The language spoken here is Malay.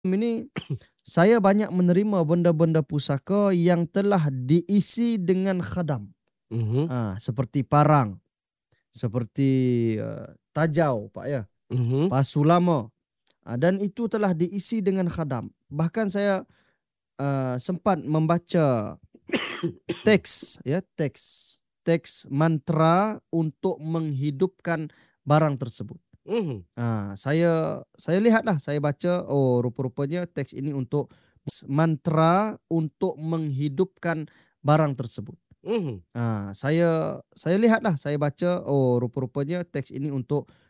ini saya banyak menerima benda-benda pusaka yang telah diisi dengan khadam. Mhm. Seperti parang, seperti tajau, Pak, ya, Mhm. pasu lama, dan itu telah diisi dengan khadam. Bahkan saya sempat membaca teks mantra untuk menghidupkan barang tersebut. Mhm. Saya lihatlah, saya baca, oh, rupa-rupanya teks ini untuk mantra untuk menghidupkan barang tersebut. Mhm. Saya lihatlah, saya baca, oh, rupa-rupanya teks ini untuk